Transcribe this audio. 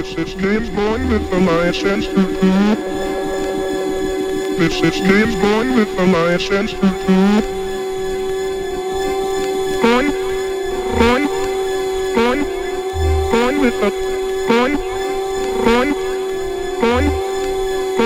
This is James Bond with a license to do. This is James Bond with a license to do. Bond, Bond, Bond, Bond with a Bond, Bond.